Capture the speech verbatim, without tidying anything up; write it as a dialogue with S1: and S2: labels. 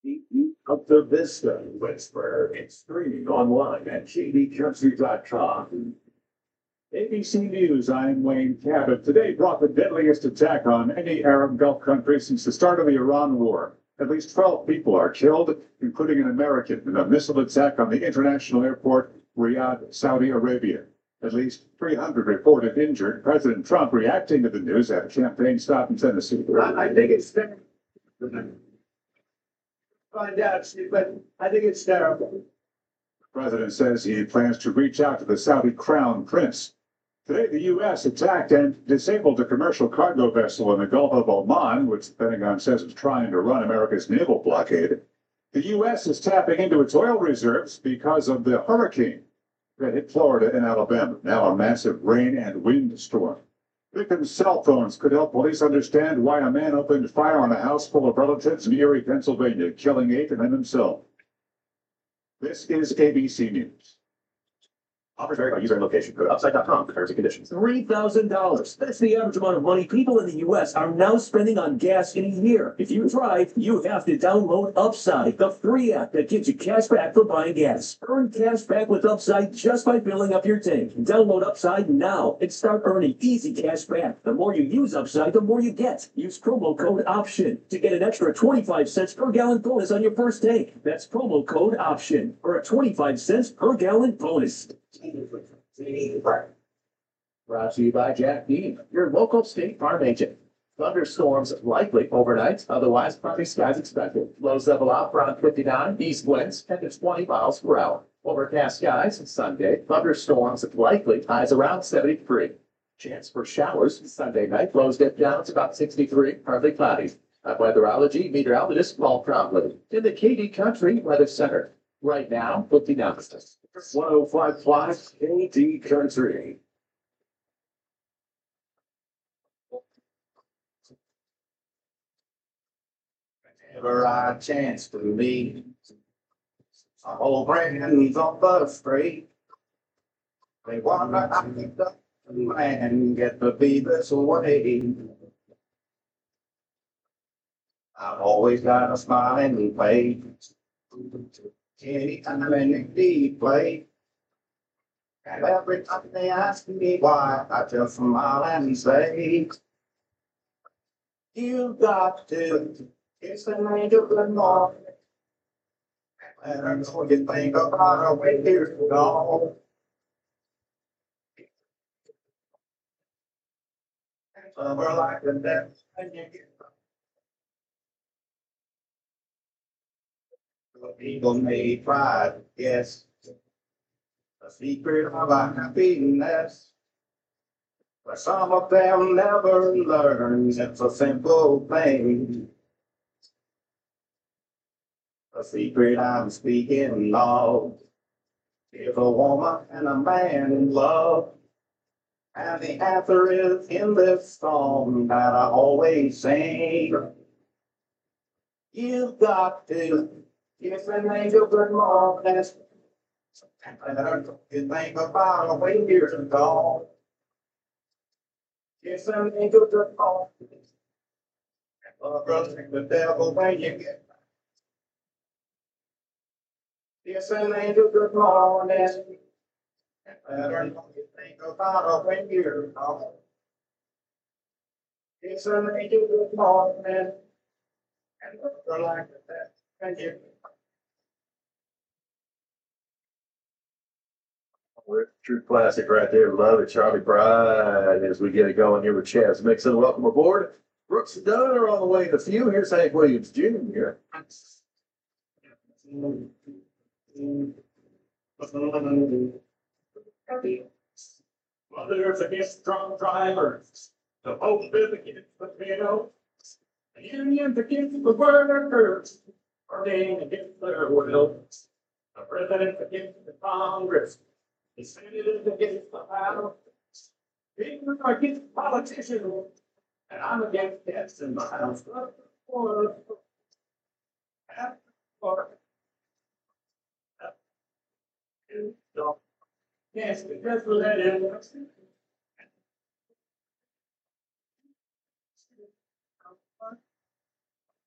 S1: Up to Vista Whisper. It's streaming online at K D country dot com. A B C News, I'm Wayne Cabot. Today brought the deadliest attack on any Arab Gulf country since the start of the Iran war. At least twelve people are killed, including an American, in a missile attack on the international airport, Riyadh, Saudi Arabia. At least three hundred reported injured. President Trump reacting to the news at a campaign stop in Tennessee.
S2: I, I think it's terrible. Find out, but I think it's terrible.
S1: The president says he plans to reach out to the Saudi crown prince. Today, the U S attacked and disabled a commercial cargo vessel in the Gulf of Oman, which the Pentagon says is trying to run America's naval blockade. The U S is tapping into its oil reserves because of the hurricane that hit Florida and Alabama, now a massive rain and wind storm. Victims' cell phones could help police understand why a man opened fire on a house full of relatives in Erie, Pennsylvania, killing eight and then himself. This is A B C News.
S2: Offers vary by user and location. Go to upside dot com for terms and conditions.
S3: three thousand dollars. That's the average amount of money people in the U S are now spending on gas in a year. If you drive, you have to download Upside, the free app that gives you cash back for buying gas. Earn cash back with Upside just by filling up your tank. Download Upside now and start earning easy cash back. The more you use Upside, the more you get. Use promo code OPTION to get an extra twenty-five cents per gallon bonus on your first tank. That's promo code OPTION for a twenty-five cents per gallon bonus.
S2: Brought to you by Jack Dean, your local State Farm agent. Thunderstorms likely overnight, otherwise cloudy skies expected. Lows level out around fifty-nine, east winds ten to twenty miles per hour. Overcast skies Sunday, thunderstorms likely, highs around seventy-three. Chance for showers Sunday night, lows dip down to about sixty-three, partly cloudy. At weatherology, meteorologist Paul Cromley in the K D Country Weather Center. Right now, fifty-nine.
S1: one oh five point five K D Country.
S2: Whenever I chance to meet some old friends on the street, they wonder how the man get to be this way. I've always got a smiling face. Anytime in the play. And every time they ask me why, I just smile and say, you got to kiss an angel good morning. And I know you think about her when you're gone. Summer like the depths when you get people may try to guess the secret of our happiness, but some of them never learn. It's a simple thing. The secret I'm speaking of is a woman and a man in love, and the answer is in this song that I always sing. You've got to kiss an angel good morning. And you think about a way years ago. Kiss an angel good morning. Oh, brother, the devil when you get back. Kiss an angel good morning. And you think about a way years ago. Kiss an angel good morning. And brother like the devil when you get back.
S1: True classic right there. Love it, Charlie Pride. As we get it going here with Chaz Mixon. Welcome aboard. Brooks and Dunn are on the way in a few. Here's Hank Williams Junior
S4: Mothers against drunk drivers, the Hope is against the widows, the unions against the workers, working against their wills, the president against the Congress, the senators against the House, people are against politicians, and I'm against deaths in my house. Yes, because we let him.